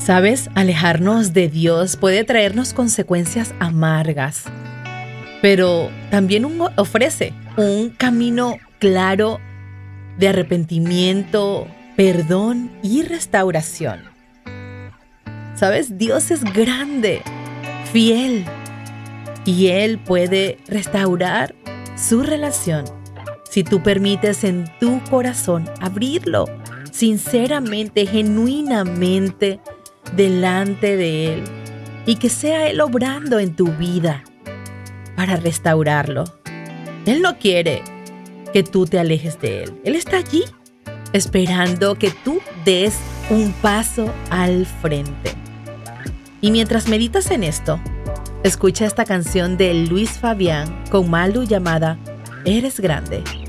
¿Sabes? Alejarnos de Dios puede traernos consecuencias amargas, pero también ofrece un camino claro de arrepentimiento, perdón y restauración. ¿Sabes? Dios es grande, fiel, y Él puede restaurar su relación si tú permites en tu corazón abrirlo sinceramente, genuinamente delante de Él, y que sea Él obrando en tu vida para restaurarlo. Él no quiere que tú te alejes de Él. Él está allí esperando que tú des un paso al frente. Y mientras meditas en esto, escucha esta canción de Luis Fabián con Malu llamada Eres Grande.